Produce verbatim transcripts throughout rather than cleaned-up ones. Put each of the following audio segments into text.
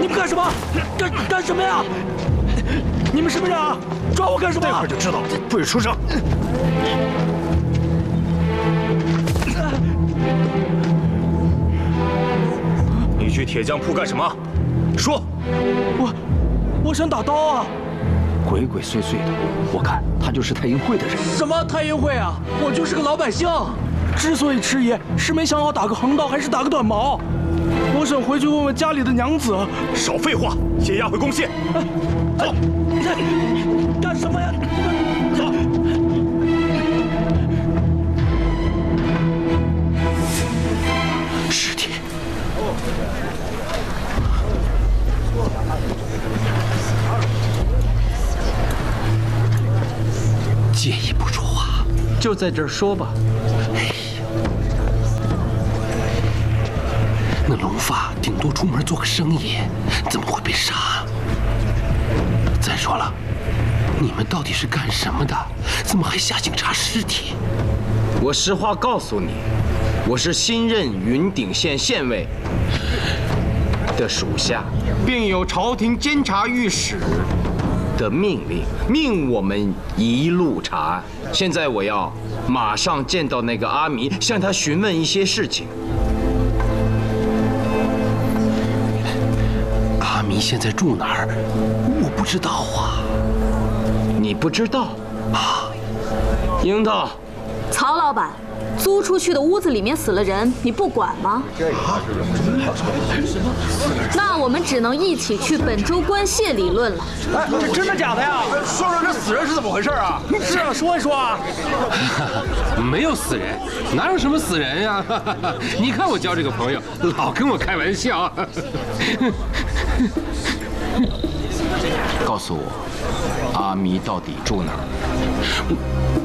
你们干什么？干干什么呀？你们什么人啊？抓我干什么？ 待会儿就知道，不许出声。你去铁匠铺干什么？说。 我，我想打刀啊。 鬼鬼祟祟的，我看他就是太阴会的人。 什么太阴会啊？我就是个老百姓。之所以迟疑，是没想好打个横刀还是打个短矛。我想回去问问家里的娘子。 少废话，先押回宫县。走。 干什么呀？ 走。 尸体。介意不说话， 就在这儿说吧。 哎呀，那龙发顶多出门做个生意，怎么会被杀？再说了，你们到底是干什么的？怎么还下井查尸体？ 我实话告诉你，我是新任云顶县县尉的属下，并有朝廷监察御史的命令，命我们一路查案。现在我要马上见到那个阿弥，向他询问一些事情。 阿弥现在住哪儿？我不知道啊。 你不知道啊？樱桃， 曹老板，租出去的屋子里面死了人，你不管吗？那我们只能一起去本州官谢理论了。 哎，这真的假的呀？说说这死人是怎么回事啊？是啊，说一说啊。 没有死人，哪有什么死人呀？你看我交这个朋友，老跟我开玩笑。 告诉我，阿弥到底住哪儿？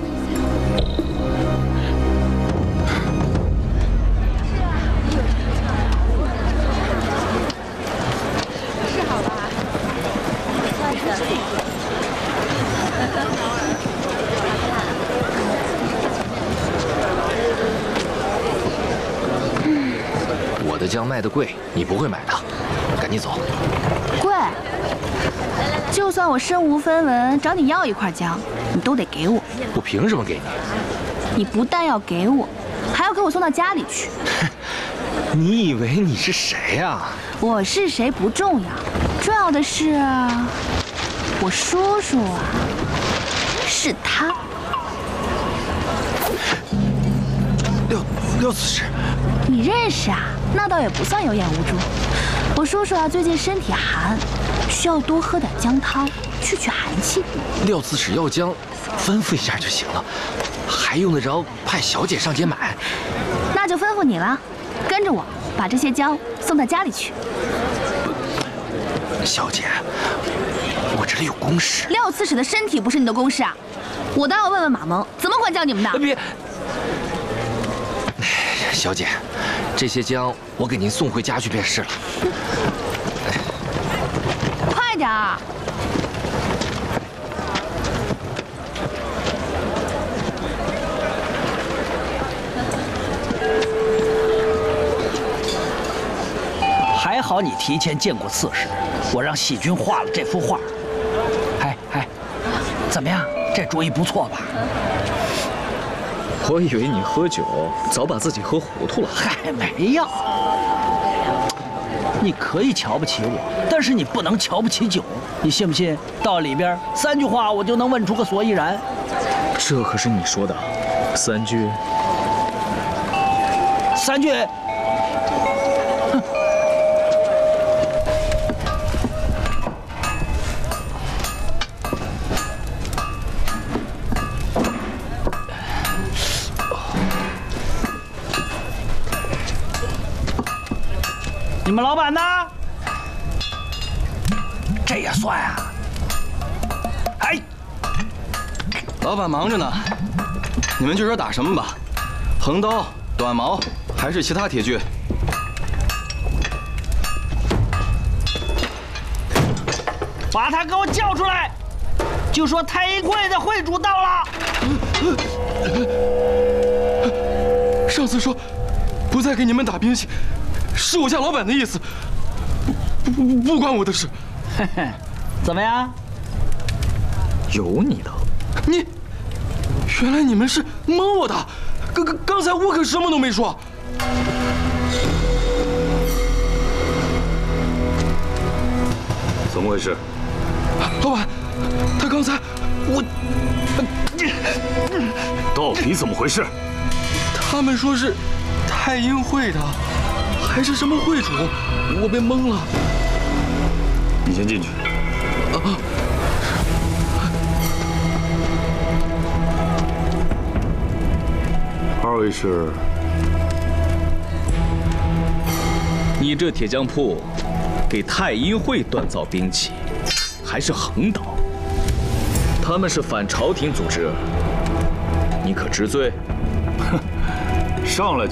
我的姜卖的贵，你不会买的，赶紧走。 贵，就算我身无分文找你要一块姜，你都得给我。 我凭什么给你？ 你不但要给我，还要给我送到家里去。 你以为你是谁呀？ 我是谁不重要，重要的是我叔叔啊，是他。 廖廖子史， 你认识啊？那倒也不算有眼无珠。我叔叔啊，最近身体寒，需要多喝点姜汤，去去寒气。 廖子史要姜，吩咐一下就行了，还用得着派小姐上街买？ 那就吩咐你了，跟着我把这些姜送到家里去。 小姐，我这里有公事。 廖刺史的身体不是你的公事啊！我倒要问问马蒙，怎么管教你们的？ 别，小姐，这些姜我给您送回家去便是了。 快点儿！ 还好你提前见过刺史，我让细菌画了这幅画。哎哎，怎么样？这主意不错吧？ 我以为你喝酒早把自己喝糊涂了。 嗨，没有。你可以瞧不起我，但是你不能瞧不起酒。你信不信？到里边三句话我就能问出个所以然。 这可是你说的，三句。 三句。你们老板呢？这也算啊？哎， 老板忙着呢，你们就说打什么吧，横刀、短矛还是其他铁具？ 把他给我叫出来，就说太医会的会主到了。 上次说不再给你们打兵器。是我家老板的意思，不不不关我的事。 嘿嘿，怎么样？ 有你的！ 你，原来你们是蒙我的。刚刚刚才我可什么都没说。 怎么回事？ 老板，他刚才我， 到底怎么回事？ 他们说是太阴会的，还是什么会主，我被蒙了。 你先进去。 啊！ 二位是？ 你这铁匠铺给太阴会锻造兵器，还是横岛？他们是反朝廷组织，你可知罪？ 哼，上来就。